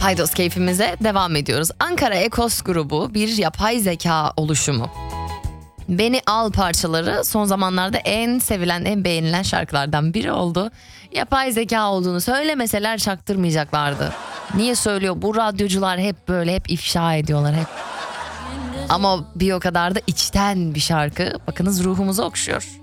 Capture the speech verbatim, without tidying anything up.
Paydos keyfimize devam ediyoruz. Ankara Ekos grubu bir yapay zeka oluşumu. Beni Al parçaları son zamanlarda en sevilen, en beğenilen şarkılardan biri oldu. Yapay zeka olduğunu söylemeseler çaktırmayacaklardı. Niye söylüyor? Bu radyocular hep böyle, hep ifşa ediyorlar hep. Ama bir o kadar da içten bir şarkı. Bakınız ruhumuzu okşuyor.